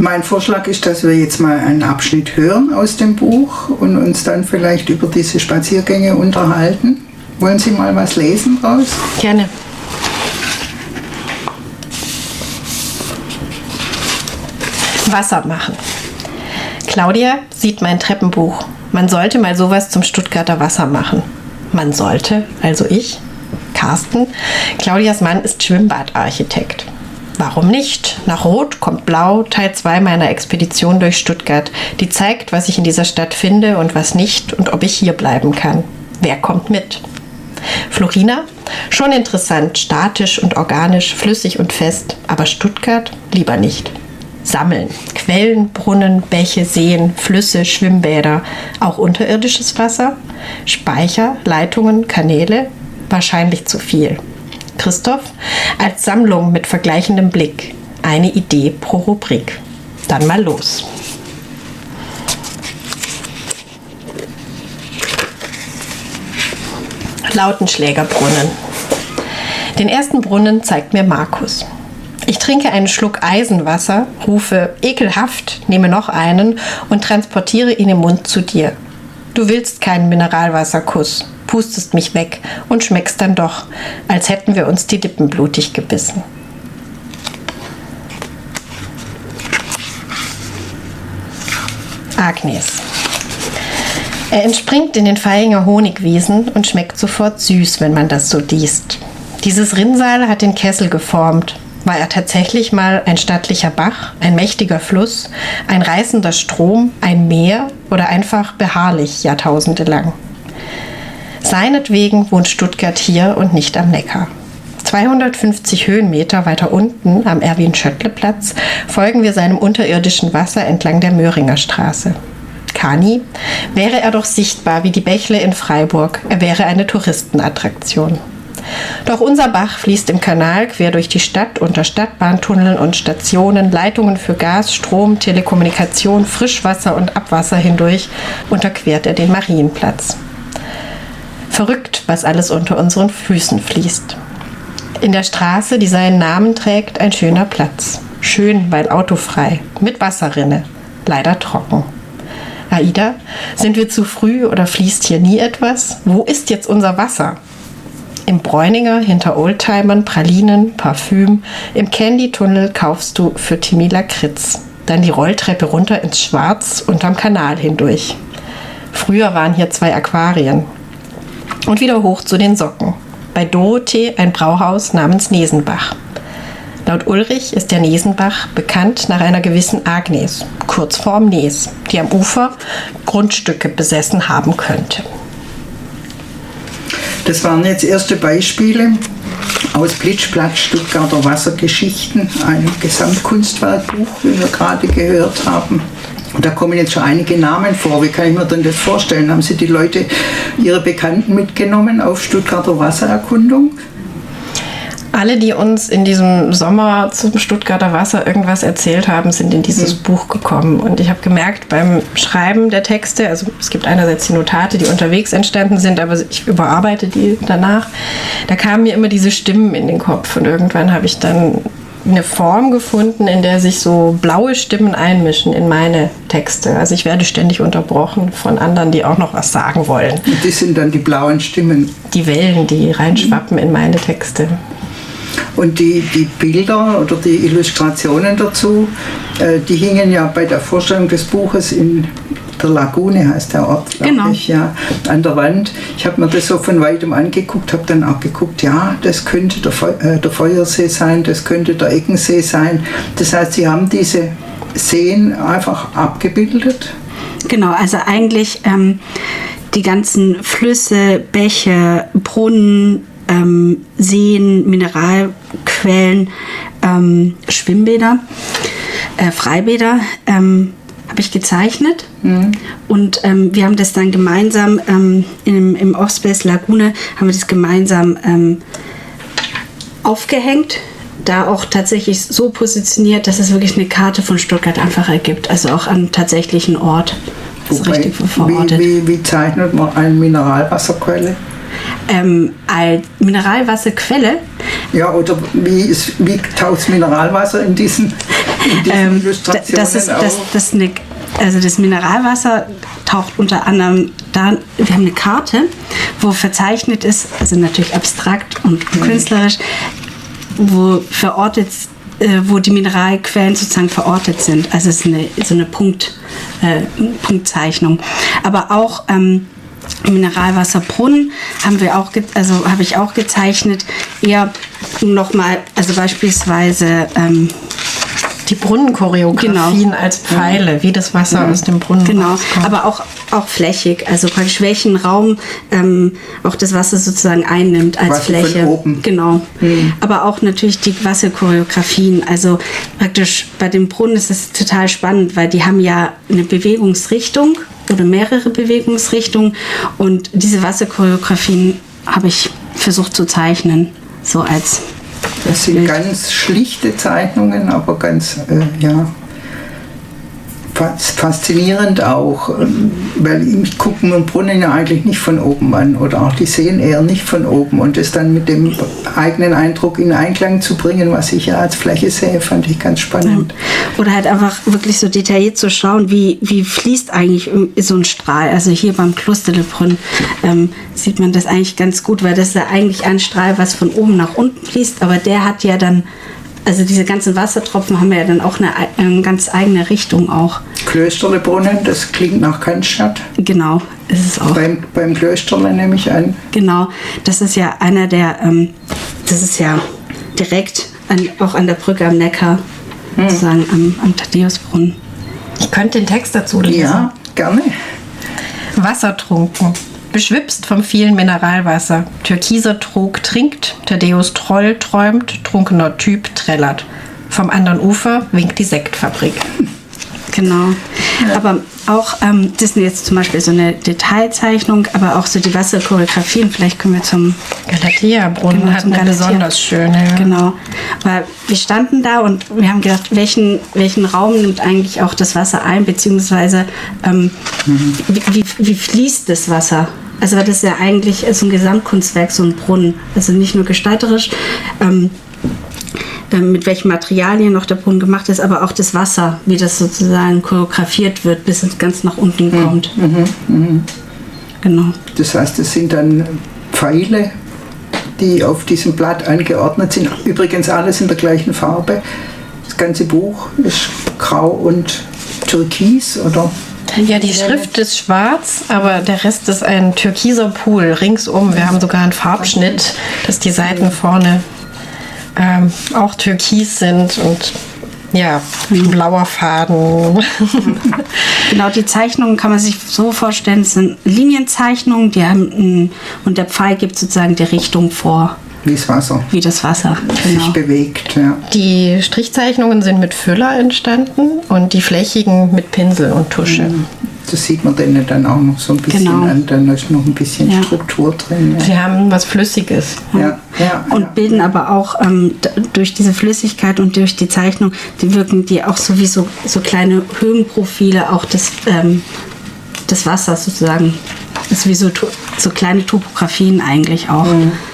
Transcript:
Mein Vorschlag ist, dass wir jetzt mal einen Abschnitt hören aus dem Buch und uns dann vielleicht über diese Spaziergänge unterhalten. Wollen Sie mal was lesen draus? Gerne. Wasser machen. Claudia sieht mein Treppenbuch. Man sollte mal sowas zum Stuttgarter Wasser machen. Man sollte, also ich, Carsten. Claudias Mann ist Schwimmbadarchitekt. Warum nicht? Nach Rot kommt Blau, Teil 2 meiner Expedition durch Stuttgart, die zeigt, was ich in dieser Stadt finde und was nicht und ob ich hier bleiben kann. Wer kommt mit? Florina? Schon interessant, statisch und organisch, flüssig und fest, aber Stuttgart lieber nicht. Sammeln. Quellen, Brunnen, Bäche, Seen, Flüsse, Schwimmbäder, auch unterirdisches Wasser, Speicher, Leitungen, Kanäle, wahrscheinlich zu viel. Christoph, als Sammlung mit vergleichendem Blick. Eine Idee pro Rubrik. Dann mal los. Lautenschlägerbrunnen. Den ersten Brunnen zeigt mir Markus. Ich trinke einen Schluck Eisenwasser, rufe ekelhaft, nehme noch einen und transportiere ihn im Mund zu dir. Du willst keinen Mineralwasserkuss, pustest mich weg und schmeckst dann doch, als hätten wir uns die Lippen blutig gebissen. Agnes. Er entspringt in den Vaihingen Honigwiesen und schmeckt sofort süß, wenn man das so liest. Dieses Rinnsal hat den Kessel geformt. War er tatsächlich mal ein stattlicher Bach, ein mächtiger Fluss, ein reißender Strom, ein Meer oder einfach beharrlich jahrtausendelang? Seinetwegen wohnt Stuttgart hier und nicht am Neckar. 250 Höhenmeter weiter unten am Erwin-Schöttle-Platz folgen wir seinem unterirdischen Wasser entlang der Möhringer Straße. Kani, wäre er doch sichtbar wie die Bächle in Freiburg, er wäre eine Touristenattraktion. Doch unser Bach fließt im Kanal quer durch die Stadt unter Stadtbahntunneln und Stationen, Leitungen für Gas, Strom, Telekommunikation, Frischwasser und Abwasser hindurch unterquert er den Marienplatz. Verrückt, was alles unter unseren Füßen fließt. In der Straße, die seinen Namen trägt, ein schöner Platz. Schön, weil autofrei, mit Wasserrinne, leider trocken. Aida, sind wir zu früh oder fließt hier nie etwas? Wo ist jetzt unser Wasser? Im Bräuninger hinter Oldtimern, Pralinen, Parfüm. Im Candy-Tunnel kaufst du für Timmy Lakritz. Dann die Rolltreppe runter ins Schwarz unterm Kanal hindurch. Früher waren hier 2 Aquarien. Und wieder hoch zu den Socken. Bei Dorothee ein Brauhaus namens Nesenbach. Laut Ulrich ist der Nesenbach bekannt nach einer gewissen Agnes, Kurzform Nes, die am Ufer Grundstücke besessen haben könnte. Das waren jetzt erste Beispiele aus Blitzblatt Stuttgarter Wassergeschichten, ein Gesamtkunstwerkbuch, wie wir gerade gehört haben. Und da kommen jetzt schon einige Namen vor. Wie kann ich mir denn das vorstellen? Haben Sie die Leute, Ihre Bekannten mitgenommen auf Stuttgarter Wassererkundung? Alle, die uns in diesem Sommer zum Stuttgarter Wasser irgendwas erzählt haben, sind in dieses Buch gekommen. Und ich habe gemerkt, beim Schreiben der Texte, also es gibt einerseits die Notate, die unterwegs entstanden sind, aber ich überarbeite die danach, da kamen mir immer diese Stimmen in den Kopf. Und irgendwann habe ich dann eine Form gefunden, in der sich so blaue Stimmen einmischen in meine Texte. Also ich werde ständig unterbrochen von anderen, die auch noch was sagen wollen. Und das sind dann die blauen Stimmen? Die Wellen, die reinschwappen in meine Texte. Und die Bilder oder die Illustrationen dazu, die hingen ja bei der Vorstellung des Buches in der Lagune, heißt der Ort, glaube ich, ja, an der Wand. Ich habe mir das so von weitem angeguckt, habe dann auch geguckt, ja, das könnte der Feuersee sein, das könnte der Eckensee sein. Das heißt, Sie haben diese Seen einfach abgebildet? Genau, also eigentlich die ganzen Flüsse, Bäche, Brunnen, Seen, Mineralquellen, Schwimmbäder, Freibäder habe ich gezeichnet. Und wir haben das dann gemeinsam im Offspace Lagune haben wir das gemeinsam aufgehängt, da auch tatsächlich so positioniert, dass es wirklich eine Karte von Stuttgart einfach ergibt, also auch am tatsächlichen Ort. Das ist richtig verortet. Wie zeichnet man eine Mineralwasserquelle? Als Mineralwasserquelle? Ja, oder wie taucht Mineralwasser in diesen Das Mineralwasser taucht unter anderem da, wir haben eine Karte, wo verzeichnet ist, also natürlich abstrakt und künstlerisch, wo die Mineralquellen sozusagen verortet sind. Also es ist so eine Punktzeichnung. Aber auch Mineralwasserbrunnen habe ich auch gezeichnet. Eher nochmal, also beispielsweise die Brunnenchoreografien als Pfeile, wie das Wasser aus dem Brunnen rauskommt. Aber auch flächig, also praktisch welchen Raum auch das Wasser sozusagen einnimmt als Wasser Fläche. von oben. Genau. Aber auch natürlich die Wasserchoreografien. Also praktisch bei dem Brunnen ist es total spannend, weil die haben ja eine Bewegungsrichtung oder mehrere Bewegungsrichtungen und diese Wasserchoreografien habe ich versucht zu zeichnen, so als das sind ganz schlichte Zeichnungen, aber ganz faszinierend auch, weil ich gucke mir einen Brunnen ja eigentlich nicht von oben an oder auch die sehen eher nicht von oben und das dann mit dem eigenen Eindruck in Einklang zu bringen, was ich ja als Fläche sehe, fand ich ganz spannend. Oder halt einfach wirklich so detailliert zu schauen, wie fließt eigentlich so ein Strahl. Also hier beim Klosterlebrunnen sieht man das eigentlich ganz gut, weil das ist ja eigentlich ein Strahl, was von oben nach unten fließt, aber der hat ja dann, also diese ganzen Wassertropfen haben ja dann auch eine ganz eigene Richtung auch. Klösterlebrunnen, das klingt nach Cannstatt. Genau, ist es auch. Beim Klösterle nehme ich an. Genau, das ist ja einer der, das ist ja direkt auch an der Brücke am Neckar, sozusagen am Thaddäusbrunnen. Ich könnte den Text dazu lesen. Ja, gerne. Wassertrunken. Beschwipst vom vielen Mineralwasser. Türkiser Trog trinkt, Thaddäus Troll träumt, trunkener Typ trällert. Vom anderen Ufer winkt die Sektfabrik. Genau. Ja. Aber auch, das ist jetzt zum Beispiel so eine Detailzeichnung, aber auch so die Wasserchoreografien. Vielleicht können wir zum Galatea-Brunnen hatten wir besonders schön. Ja. Genau. Weil wir standen da und wir haben gedacht, welchen Raum nimmt eigentlich auch das Wasser ein, beziehungsweise wie fließt das Wasser? Also das ist ja eigentlich so ein Gesamtkunstwerk, so ein Brunnen. Also nicht nur gestalterisch, mit welchen Materialien noch der Brunnen gemacht ist, aber auch das Wasser, wie das sozusagen choreografiert wird, bis es ganz nach unten kommt. Genau. Das heißt, es sind dann Pfeile, die auf diesem Blatt angeordnet sind. Übrigens alles in der gleichen Farbe. Das ganze Buch ist grau und türkis, oder? Ja, die Schrift ist schwarz, aber der Rest ist ein türkiser Pool ringsum. Wir haben sogar einen Farbschnitt, dass die Seiten vorne auch türkis sind und ja, ein blauer Faden. Genau, die Zeichnungen kann man sich so vorstellen, es sind Linienzeichnungen, die haben und der Pfeil gibt sozusagen die Richtung vor. Wie das Wasser. Wie das Wasser, genau. Sich bewegt, ja. Die Strichzeichnungen sind mit Füller entstanden und die flächigen mit Pinsel und Tusche. Das sieht man denen dann auch noch so ein bisschen an, dann ist noch ein bisschen Struktur drin. Ja. Sie haben was Flüssiges. Und bilden aber auch durch diese Flüssigkeit und durch die Zeichnung, die wirken die auch so wie so kleine Höhenprofile auch des Wassers sozusagen. Das ist wie so kleine Topografien eigentlich auch.